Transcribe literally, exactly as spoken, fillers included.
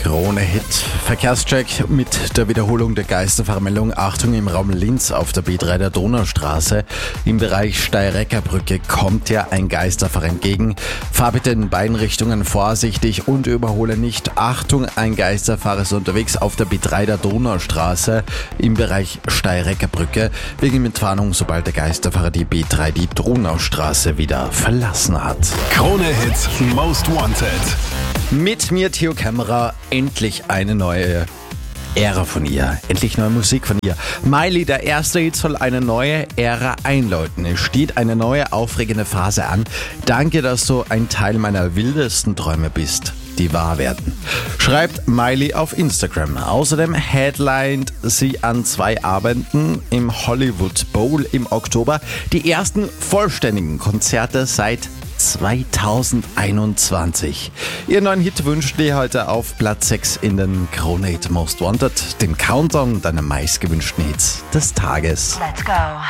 Krone-Hit. Verkehrscheck mit der Wiederholung der Geisterfahrmeldung. Achtung, im Raum Linz auf der B drei der Donaustraße im Bereich Steireckerbrücke kommt ja ein Geisterfahrer entgegen. Fahr bitte in beiden Richtungen vorsichtig und überhole nicht. Achtung, ein Geisterfahrer ist unterwegs auf der B drei der Donaustraße im Bereich Steireckerbrücke. Wegen Mitwarnung, sobald der Geisterfahrer die B drei die Donaustraße wieder verlassen hat. Krone-Hit Most Wanted. Mit mir Theo Kämmerer, endlich eine neue Ära von ihr, endlich neue Musik von ihr. Miley, der erste Hit soll eine neue Ära einläuten. Es steht eine neue, aufregende Phase an. Danke, dass du ein Teil meiner wildesten Träume bist, die wahr werden. Schreibt Miley auf Instagram. Außerdem headlined sie an zwei Abenden im Hollywood Bowl im Oktober die ersten vollständigen Konzerte seit zweitausendeinundzwanzig. Ihren neuen Hit wünscht ihr heute auf Platz sechs in den Krone-Hit Most Wanted, dem Countdown deiner meistgewünschten Hits des Tages. Let's go.